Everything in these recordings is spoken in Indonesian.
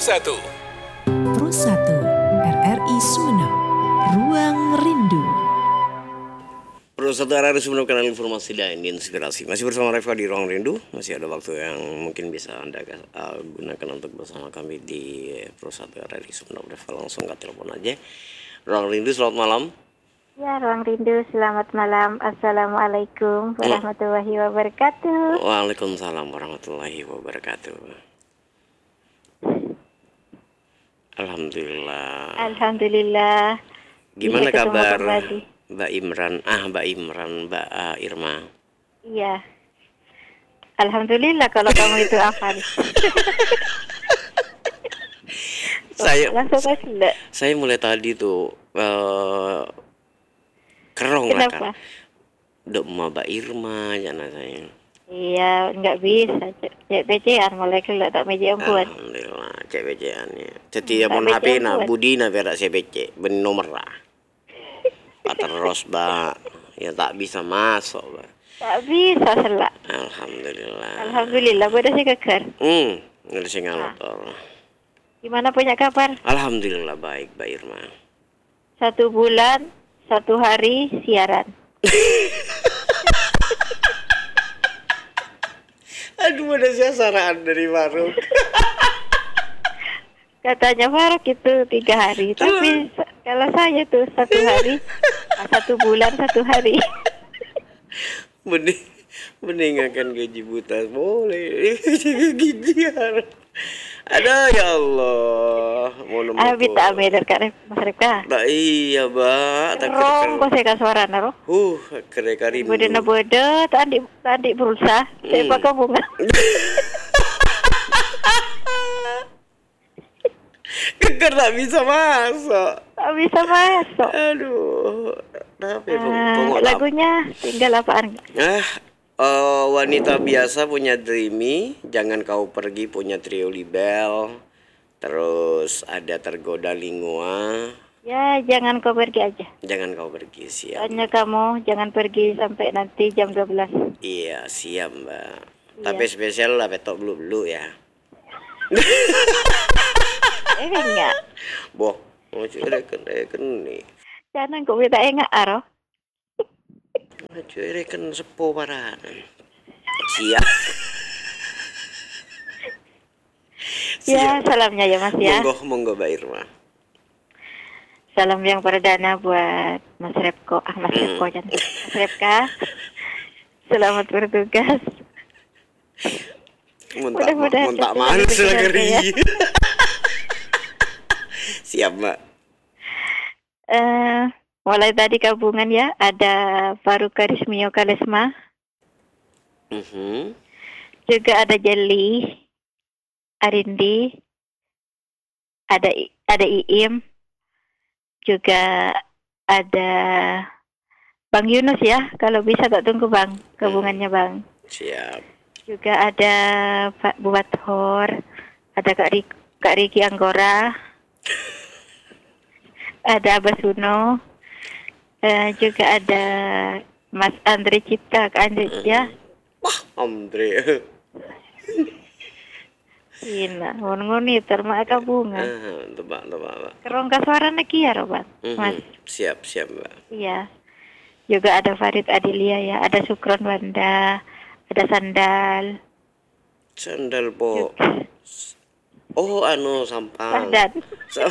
Satu. Pro 1 RRI Sumeneb, Ruang Rindu. Pro 1 RRI Sumeneb, kanal informasi dan inspirasi. Masih bersama Reva di Ruang Rindu. Masih ada waktu yang mungkin bisa Anda gunakan untuk bersama kami di Pro 1 RRI Sumeneb. Reva, langsung ke telepon aja. Ruang Rindu, selamat malam. Ya, Ruang Rindu, selamat malam. Assalamualaikum warahmatullahi wabarakatuh. Waalaikumsalam warahmatullahi wabarakatuh. Alhamdulillah. Alhamdulillah. Gimana Bisa ketemu kabar kembali. Mbak Mbak Irma? Iya. Alhamdulillah kalau kamu itu hafal. Langsung aja. Saya mulai tadi tuh kerong lah Kenapa? kan. Dok Mbak Irma jangan saya. Iya, nggak bisa. Cek PC-an mulai kelak tak meja buat. Alhamdulillah cek BC-annya. Setiap Tak mon HP BC-an na buat. Budina berak saya BC ben nomor lah. Pak terus Mbak. Ya tak bisa masuk Mbak. Tak bisa selak. Alhamdulillah. Alhamdulillah, pada sih keker. Ngelising ngalotor. Gimana punya kabar? Alhamdulillah baik Mbak Irma. 1 bulan, 1 hari siaran. Aduh ada sasaran dari Faruk. Katanya Faruk itu 3 hari, tapi kalau saya tuh 1 hari, 1 bulan 1 hari. Mending akan gaji buta boleh. Gaji harus. Ada ya Allah. Abi tak ambil dekat Mas Rika. Tak iya Mbak. Tak Rong kok saya suara naro. Kere-kere Bode tadi berusaha. Saya pakai bunga. Keker tak bisa masuk. Tak bisa masuk. Aduh. Kenapa Lagunya tinggal apaan? Wanita biasa punya Dreamy, jangan kau pergi punya Trio Libel, terus ada tergoda Lingua. Ya, jangan kau pergi aja. Jangan kau pergi, siap. Tanya kamu, jangan pergi sampai nanti jam 12. Iya, siap Mbak. Iya. Tapi spesial lah petok belum ya. Enggak. Boh, mau reken nih. Jangan kau minta enggak aro. Cuy reken sepo paranan. Siap. Ya, salamnya ya Mas ya. Monggo Mbak Irma. Salam yang perdana buat Mas Repko. Mas Repko jangan. Mas Repka. Selamat bertugas. Mudah-mudahan Muntak cepat manis berkeluarga lagi. ya. Siap Mbak. Mulai tadi gabungan ya, ada Faruk Karismio Kalesma, juga ada Jelly, Arindi, ada Iim, juga ada Bang Yunus ya, kalau bisa tak tunggu Bang, gabungannya Bang. Siap. Juga ada Pak Buathor, ada Kak Riki Anggora, ada Abah Suno. Juga ada Mas Andre Cipta, Kak Andre ya. Wah, Andre. Ina, ngoni termak kabungan. Tebak. Kerong suara neki ya, Robat. Mas. Siap Mbak. Iya. Juga ada Farid Adilia ya, ada Sukron Wanda, ada Sandal. Sandal po. Oh, sampang. Padan.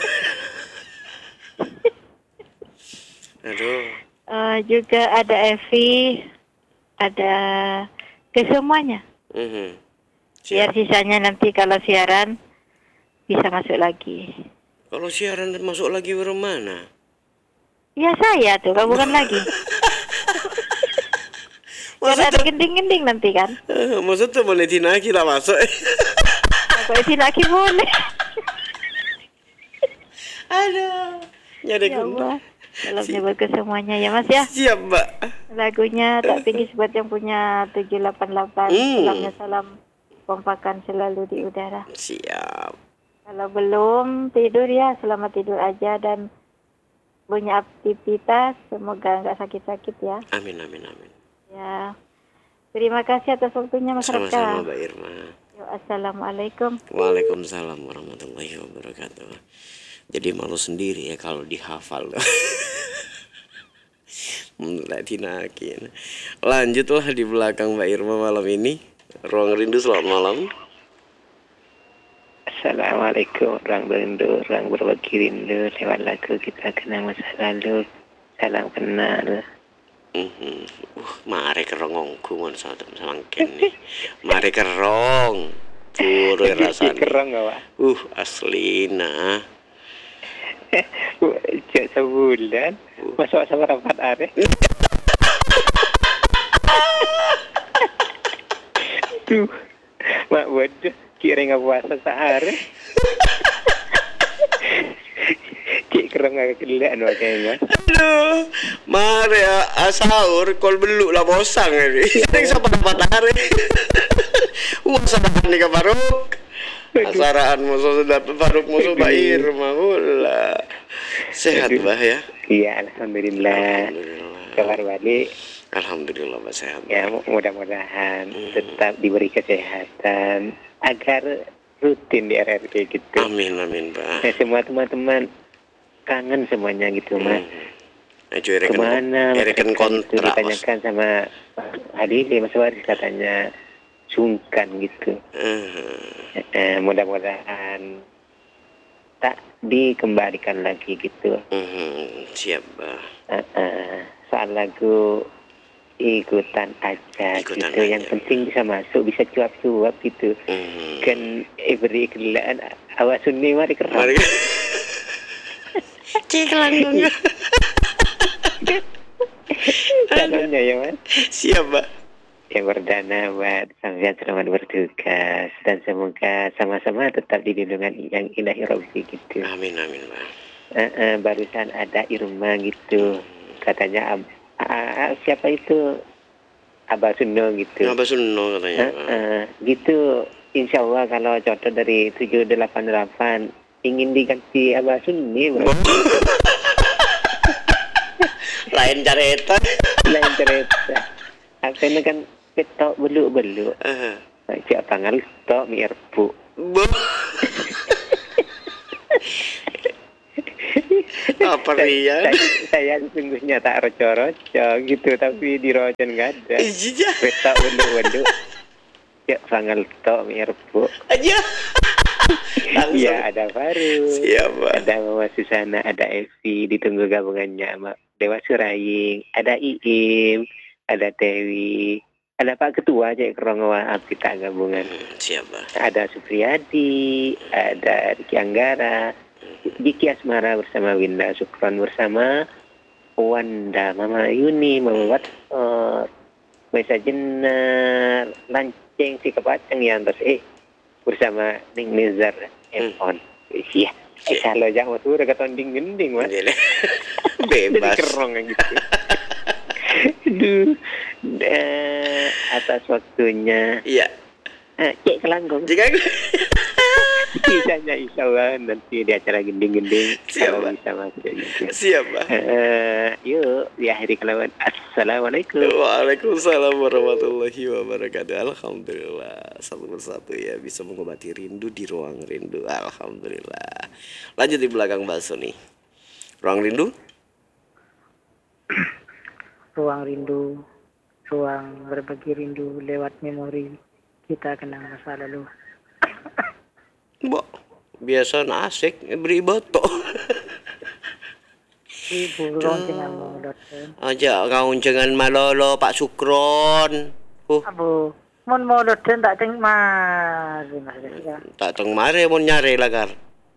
Aduh. Juga ada Evi, ada kesemuanya. Biar sisanya nanti kalau siaran bisa masuk lagi. Kalau siaran masuk lagi mana? Ya saya tuh, bukan lagi. Biar ada gending-gending nanti kan. Maksudnya boleh Tinaki tak masuk? Kalau Tinaki boleh. Aduh. Nyari Ya Allah. Salamnya buat ke semuanya ya Mas ya. Siap Mbak. Lagunya tak tinggi buat yang punya 788. Salamnya salam kompakan selalu di udara. Siap. Kalau belum tidur ya selamat tidur aja dan punya aktivitas semoga nggak sakit-sakit ya. Amin. Ya. Terima kasih atas waktunya Mas Raka. Sama-sama Mbak Irma. Assalamualaikum. Waalaikumsalam warahmatullahi wabarakatuh. Jadi malu sendiri ya kalau dihafal. Mulai dinakin. Lanjutlah di belakang Mbak Irma malam ini. Ruang Rindu, selamat malam. Assalamualaikum orang rindu, orang berbagi rindu. Lewat lagu kita kenang masa lalu. Salam kenal. Mari kerong ngongku samangken nih. Mari kerong. Puro rasanya. Kerong gak, Pak? Aslina. Cek sebulan. Masuk sama rapat are. Tuh. Mak bodoh. Kira nggak puasa sehari. Cik kerong gak kegelaan makanya. Aduh, mari sahur kol beluk lah bosang ini. Sering sama matahari. Sama nih Faruk. Asaraan musuh sudah Faruk musuh Mbak Irma pula. Sehat bah ya? Iya, alhamdulillah. Kabar balik. Alhamdulillah Mbak sehat. Ya, mudah-mudahan tetap diberi kesehatan agar rutin di RRQ gitu. Amin Pak. Semua teman-teman kangen semuanya gitu Mas. Kemana Ereken kontra ditanyakan sama Adili Mas Waris katanya sungkan gitu. Mudah-mudahan tak dikembalikan lagi gitu. Siap bah. Soal lagu ikutan aja gitu. Yang penting bisa masuk, bisa cuap-cuap gitu. Kan beri kegelaan awak sunni mari kerap. Cek langgungnya. Calonnya ya Mas. Siap Mbak. Yang perdana buat sampean selamat bertugas dan semoga sama-sama tetap di lindungan yang ilahi Rabbi gitu. Amin Mbak. Barusan ada Irma gitu. Katanya siapa itu Abah Suno gitu. Abah Suno katanya. Gitu. Insya Allah kalau contoh dari 788 ingin diganti Abah Sunni. Lain cerita. Lain cerita. Akhirnya kan ketok beluk-beluk. Cak tanggal ketok mierpu. Apa Rian? Saya sesungguhnya tak roco-roco gitu, tapi di roco nggak ada. Iya. Ketok beluk-beluk. Cak tanggal ketok mierpu. Aja. Iya, ada Faru. Siapa? Ada Mama Susana, ada Evi, ditunggu gabungannya sama Dewa Suraing, ada Iim, ada Dewi, ada Pak Ketua aja kerong maaf kita gabungan. Siapa? Ada Supriyadi, ada Riki Anggara, Diki Asmara bersama Winda Sukron bersama Wanda, Mama Yuni, Mama Watsot, Maisa Jenar, Lanceng si Kepacang yang terus bersama Ning Nizar on. Iya. Kalau jangan tuh udah ketonding gending Mas. Bebas. Jadi kerong gitu. Aduh. Atas waktunya. Iya. Cek kelanggong. Jika Bisanya insya Allah nanti di acara gending-gending kalau bisa masuk gitu. Siap Pak. Yuk diakhiri kelawan Assalamualaikum. Waalaikumsalam warahmatullahi wabarakatuh. Alhamdulillah satu persatu ya bisa mengobati rindu di ruang rindu. Alhamdulillah. Lanjut di belakang bakso nih. Ruang rindu. Ruang rindu, ruang berbagi rindu lewat memori kita kenang masa lalu. Mbak, biasa asik beri boto. Ibu roncengan mau dosen. Aja kau jangan malolo Pak Sukron. Abu, mau dosen tak ceng mari mas. Tak teng mare mau nyari lagar.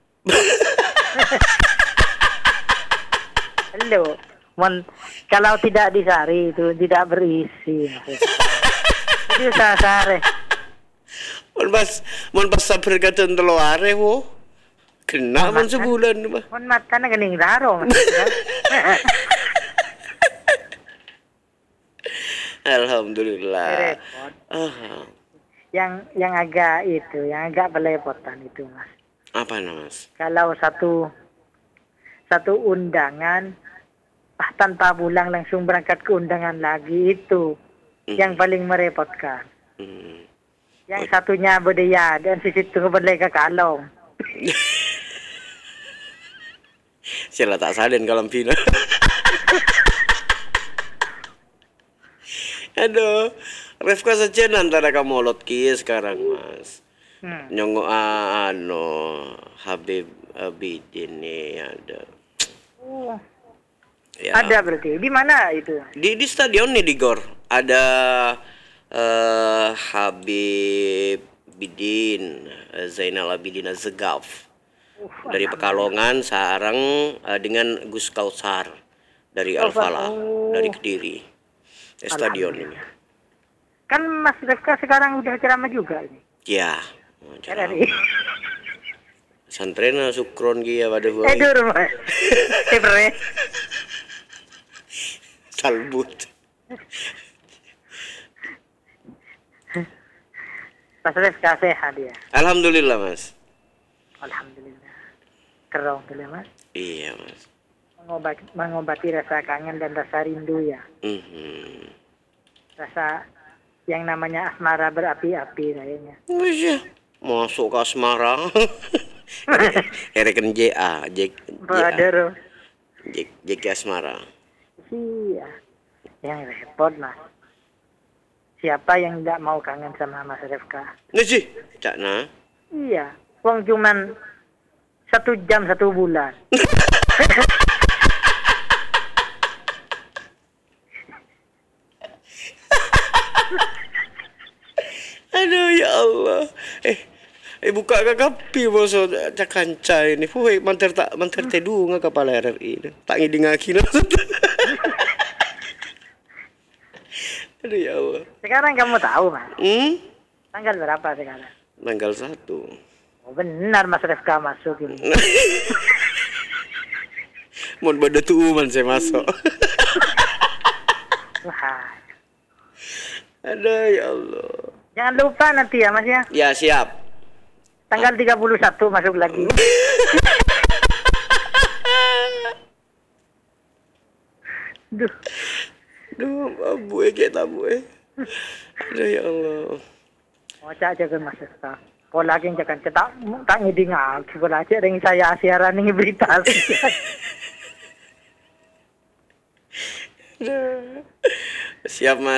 Halo, kalau tidak disari itu tidak berisi. Itu sasare. Mon pas sabar katan telo are wo. Kena mon sebulan mah. Mon matana kening raro. Alhamdulillah. Yang agak belepotan itu mas. Apa Mas? Kalau satu undangan tanpa pulang langsung berangkat ke undangan lagi itu yang paling merepotkan. Yang satunya Budaya dan sisi tunggu berlega kalong. Sila tak salin kalau pina. Aduh, Refka saja antara kamolot kia sekarang mas. Nyongo Habib Abidin nih ada. Oh, Ya. ada berarti. Di mana itu? Di stadion nih di Gor ada Habib Bidin Zainal Abidin Azegaf dari Pekalongan sarang dengan Gus Kausar dari Al-Falah dari Kediri. Stadion ini. Kan Mas Refka sekarang udah ceramah juga ini. Ya. RRI. Santrena sukron kia pada Dur, Mas. Sebre. Talbut. Mas Refka sehat ya. Alhamdulillah mas. Alhamdulillah. Kerong dulu Mas. Iya mas. Mengobati rasa kangen dan rasa rindu ya. Rasa yang namanya asmara berapi-api kayaknya. Oh iya. Masuk ke asmara. Ereken JA, Waduh. JK asmara. Iya. Yang repot Mas. Siapa yang tidak mau kangen sama Mas Refka? Nah sih, cak na. Iya. Wong cuman 1 jam 1 bulan. Aduh ya Allah. Buka ke kapi boso cakanca ini. Puai manter tedu nga kepala RRI. Tak ngidingaki na. Aduh ya Allah. Sekarang kamu tahu Mas. Tanggal berapa sekarang? Tanggal 1. Oh, benar Mas Refka masuk ini. Mau pada tuuman saya masuk. Wah. Aduh ya Allah. Jangan lupa nanti ya Mas ya. Ya siap. Tanggal 31 masuk lagi. Duh. Duh, abu kayak tabu Aduh ya Allah. Mau aja kan Mas Refka. Pola lagi jangan cetak tak ngiding aku. Pola aja dengan saya siaran ini berita. Siap Mas.